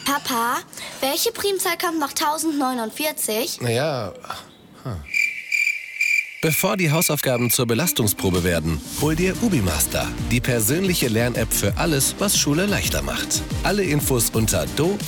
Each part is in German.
Papa, welche Primzahl kommt nach 1049? Naja. Bevor die Hausaufgaben zur Belastungsprobe werden, hol dir UbiMaster, die persönliche Lern-App für alles, was Schule leichter macht. Alle Infos unter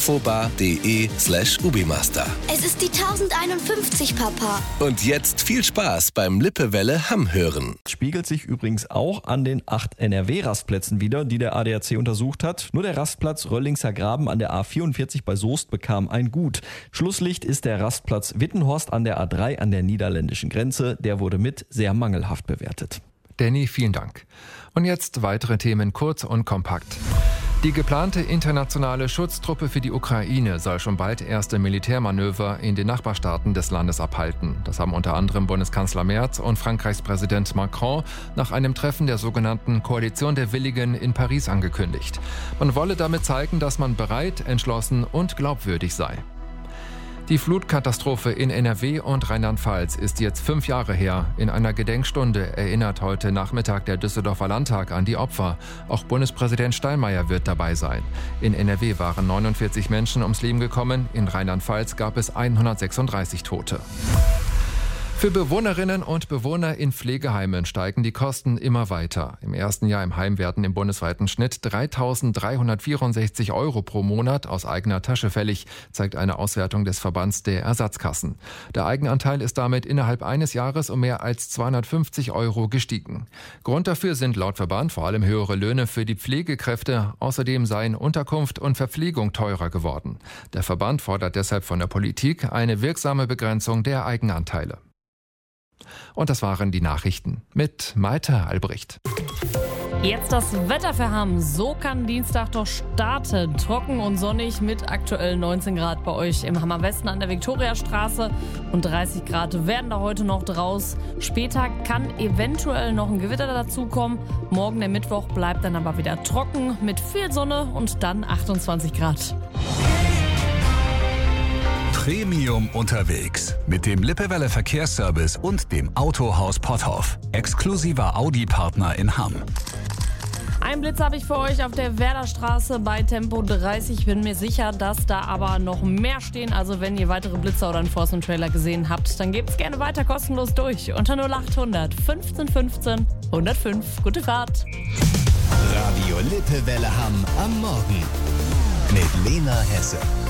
dofoba.de/UbiMaster. Es ist die 1051, Papa. Und jetzt viel Spaß beim Lippewelle Hamm hören. Spiegelt sich übrigens auch an den 8 NRW-Rastplätzen wieder, die der ADAC untersucht hat. Nur der Rastplatz Röllingser Graben an der A44 bei Soest bekam ein Gut. Schlusslicht ist der Rastplatz Wittenhorst an der A3 an der niederländischen Grenze. Der wurde mit sehr mangelhaft bewertet. Danny, vielen Dank. Und jetzt weitere Themen kurz und kompakt. Die geplante internationale Schutztruppe für die Ukraine soll schon bald erste Militärmanöver in den Nachbarstaaten des Landes abhalten. Das haben unter anderem Bundeskanzler Merz und Frankreichs Präsident Macron nach einem Treffen der sogenannten Koalition der Willigen in Paris angekündigt. Man wolle damit zeigen, dass man bereit, entschlossen und glaubwürdig sei. Die Flutkatastrophe in NRW und Rheinland-Pfalz ist jetzt 5 Jahre her. In einer Gedenkstunde erinnert heute Nachmittag der Düsseldorfer Landtag an die Opfer. Auch Bundespräsident Steinmeier wird dabei sein. In NRW waren 49 Menschen ums Leben gekommen, in Rheinland-Pfalz gab es 136 Tote. Für Bewohnerinnen und Bewohner in Pflegeheimen steigen die Kosten immer weiter. Im ersten Jahr im Heim werden im bundesweiten Schnitt 3.364 € pro Monat aus eigener Tasche fällig, zeigt eine Auswertung des Verbands der Ersatzkassen. Der Eigenanteil ist damit innerhalb eines Jahres um mehr als 250 € gestiegen. Grund dafür sind laut Verband vor allem höhere Löhne für die Pflegekräfte. Außerdem seien Unterkunft und Verpflegung teurer geworden. Der Verband fordert deshalb von der Politik eine wirksame Begrenzung der Eigenanteile. Und das waren die Nachrichten mit Malte Albrecht. Jetzt das Wetter für Hamm. So kann Dienstag doch starten. Trocken und sonnig mit aktuell 19 Grad bei euch im Hammer Westen an der Viktoriastraße. Und 30 Grad werden da heute noch draus. Später kann eventuell noch ein Gewitter dazukommen. Morgen, der Mittwoch, bleibt dann aber wieder trocken mit viel Sonne und dann 28 Grad. Premium unterwegs mit dem Lippewelle Verkehrsservice und dem Autohaus Potthoff. Exklusiver Audi-Partner in Hamm. Einen Blitz habe ich für euch auf der Werderstraße bei Tempo 30. Ich bin mir sicher, dass da aber noch mehr stehen. Also wenn ihr weitere Blitzer oder einen Force und Trailer gesehen habt, dann gebt es gerne weiter kostenlos durch. Unter 0800 15 15 105. Gute Fahrt. Radio Lippewelle Hamm am Morgen mit Lena Hesse.